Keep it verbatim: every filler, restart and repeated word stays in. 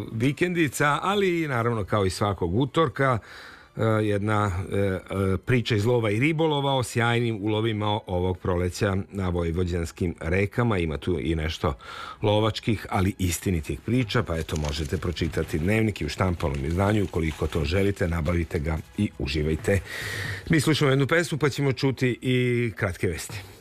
vikendica, ali i naravno kao i svakog utorka jedna priča iz lova i ribolova o sjajnim ulovima ovog proleća na vojvođanskim rekama. Ima tu i nešto lovačkih, ali istinitih priča, pa eto možete pročitati dnevnik i u štampanom izdanju. Ukoliko to želite, nabavite ga i uživajte. Mi slušamo jednu pesmu, pa ćemo čuti i kratke vesti.